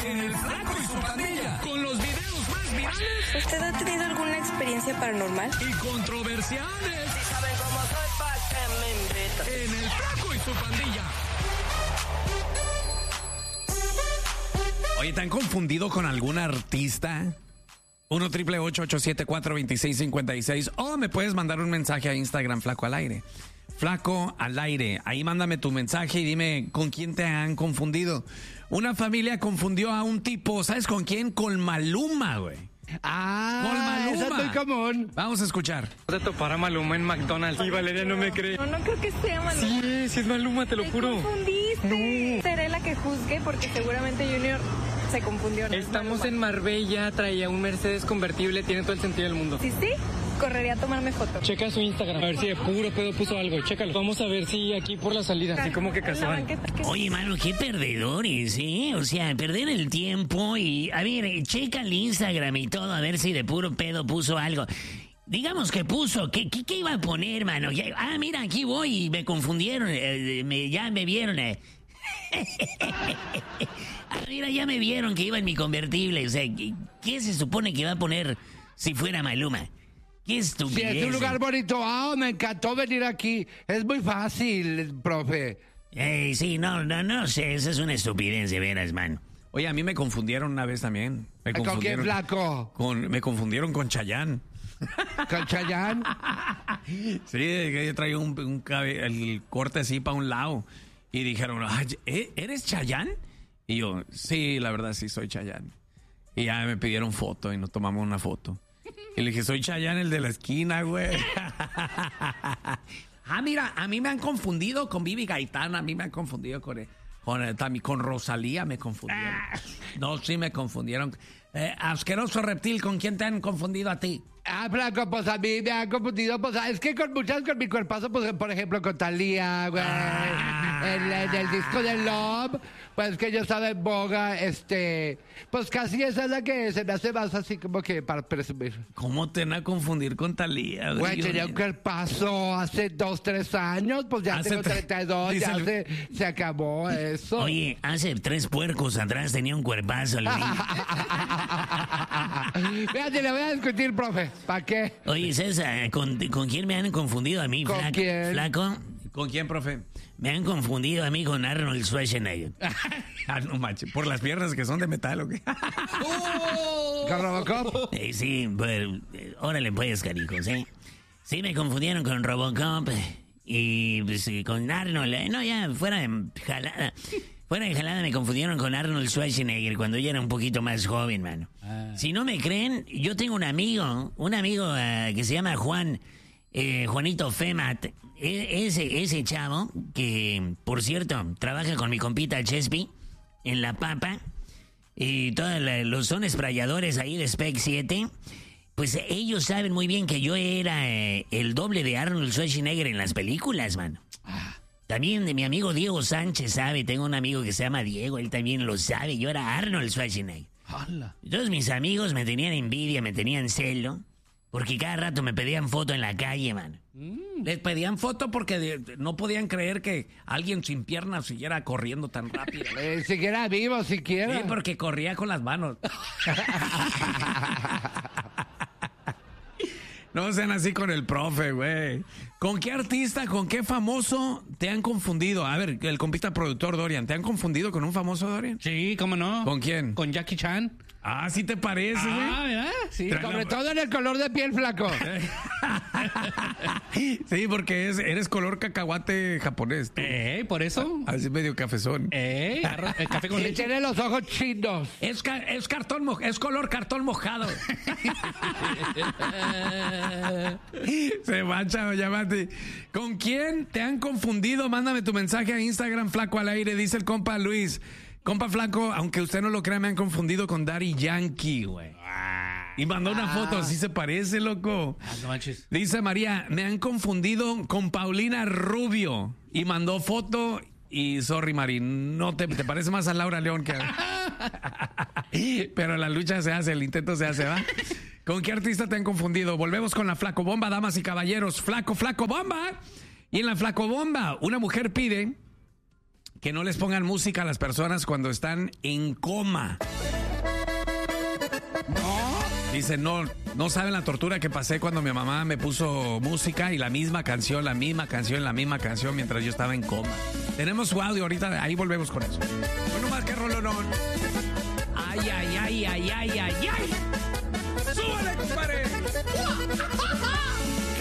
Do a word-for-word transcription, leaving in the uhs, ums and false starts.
en El Flaco y su Pandilla, con los videos más virales. ¿Usted ha tenido alguna experiencia paranormal? Y controversiales. Si saben cómo soy, ¿pa' qué me invitan? En El Flaco y su Pandilla. Oye, ¿te han confundido con algún artista? uno triple ocho ocho siete cuatro dos seis cinco seis. O me puedes mandar un mensaje a Instagram, Flaco al Aire. Flaco al Aire. Ahí mándame tu mensaje y dime con quién te han confundido. Una familia confundió a un tipo, ¿sabes con quién? Con Maluma, güey. Ah, Con Maluma. eso es muy común. Vamos a escuchar. De topar a Maluma en McDonald's. Y Valeria no me cree. No, no creo que sea Maluma. Sí, sí es Maluma, te lo Te juro. confundiste. No. Seré la que juzgue porque seguramente Junior se confundió. ¿No? Estamos en Marbella, traía un Mercedes convertible, tiene todo el sentido del mundo. Sí, sí, correría a tomarme foto. Checa su Instagram, a ver si de puro pedo puso algo, chécalo. Vamos a ver si aquí por la salida, así como que En la casual. banqueta, que- Oye, mano, qué perdedores, ¿eh? O sea, perder el tiempo y... A ver, checa el Instagram y todo, a ver si de puro pedo puso algo. Digamos que puso, ¿qué, qué, qué iba a poner, mano? Ya- ah, mira, aquí voy y me confundieron, eh, me, ya me vieron. Eh. ah, mira, ya me vieron que iba en mi convertible. O sea, ¿qué, qué se supone que va a poner si fuera Maluma? Qué Sí, estupidez. es un lugar eh. bonito. Ah, me encantó venir aquí. Es muy fácil, profe. Ey, sí, no, no, no sé, esa es una estupidez de veras, mano. Oye, a mí me confundieron una vez también. Me ¿Con quién, Flaco? Con, me confundieron con Chayanne. ¿Con Chayanne? Sí, que yo traía un, un cabe- el corte así para un lado. Y dijeron, "Ay, ¿eh? ¿eres Chayanne? Y yo, sí, la verdad sí soy Chayanne. Y ya me pidieron foto y nos tomamos una foto. Y le dije, soy Chayanne, el de la esquina, güey. Ah, mira, a mí me han confundido con Vivi Gaitán, a mí me han confundido con, eh, con, eh, también con Rosalía, me confundieron. No, sí me confundieron. Eh, asqueroso reptil, ¿con quién te han confundido a ti? Ah, Flaco, pues a mí me han confundido. Pues es que con muchas, con mi cuerpazo, pues por ejemplo con Thalía, güey. Ah. En, en el disco de Love, pues que yo estaba en boga, este. Pues casi esa es la que se me hace más así como que para presumir. ¿Cómo te van a confundir con Thalía? Güey, tenía un cuerpazo hace dos, tres años, pues ya Hace tengo tre- treinta y dos, ya Díselo. se, se acabó eso. Oye, hace tres puercos atrás tenía un cuerpazo, Luis. Fíjate, le voy a discutir, profe. ¿Para qué? Oye, César, ¿con, ¿con quién me han confundido a mí, ¿Con flaco? quién? Flaco, ¿Con quién, profe? me han confundido a mí con Arnold Schwarzenegger. Ah, no manches, por las piernas que son de metal, ¿o qué? ¿Con Robocop? Eh, sí, pues, eh, órale pues, caricos, ¿eh? Sí, me confundieron con Robocop y pues, eh, con Arnold. eh, No, ya, fuera de jalada. Fuera de jalada me confundieron con Arnold Schwarzenegger cuando yo era un poquito más joven, mano. Si no me creen, yo tengo un amigo, un amigo ah, que se llama Juan, eh, Juanito Femat. E- ese, ese chavo, que por cierto, trabaja con mi compita Chespi en La Papa. Y todos la- los son esprayadores ahí de Spec siete. Pues ellos saben muy bien que yo era eh, el doble de Arnold Schwarzenegger en las películas, mano. También de mi amigo Diego Sánchez sabe, tengo un amigo que se llama Diego, él también lo sabe, yo era Arnold Schwarzenegger. Todos mis amigos me tenían envidia, me tenían celo, porque cada rato me pedían foto en la calle, mano. Les pedían foto porque de- no podían creer que alguien sin piernas siguiera corriendo tan rápido. Eh, siquiera vivo, siquiera. Sí, porque corría con las manos. No sean así con el profe, güey. ¿Con qué artista, con qué famoso te han confundido? A ver, el compita productor Dorian, ¿te han confundido con un famoso, Dorian? Sí, ¿cómo no? ¿Con quién? Con Jackie Chan. Ah, sí te parece, güey. Ah, ¿verdad? Sí. Tra- Sobre todo en el color de piel, Flaco. Sí, porque es, eres color cacahuate japonés. tú. Eh, por eso. Así medio cafezón. Eh, arro- eh, café con Y leche. tiene los ojos chinos. Es, ca- es cartón mo- es color cartón mojado. Se mancha, llámate. ¿Con quién te han confundido? Mándame tu mensaje a Instagram, Flaco al Aire, dice el compa Luis. Compa Flaco, aunque usted no lo crea, me han confundido con Daddy Yankee, güey. Y mandó una foto, así se parece, loco. Ah, no manches. Dice María, me han confundido con Paulina Rubio. Y mandó foto y sorry, Mari, no te, te parece más a Laura León que a... Pero la lucha se hace, el intento se hace, ¿va? ¿Con qué artista te han confundido? Volvemos con la Flaco Bomba, damas y caballeros. Flaco, Flaco Bomba. Y en la Flaco Bomba, una mujer pide que no les pongan música a las personas cuando están en coma. Dice, no, no saben la tortura que pasé cuando mi mamá me puso música y la misma canción, la misma canción, la misma canción mientras yo estaba en coma. Tenemos su audio ahorita, ahí volvemos con eso. Bueno, más que rolonón. Ay, ay, ay, ay, ay, ay, ay. ¡Súbale, compadre!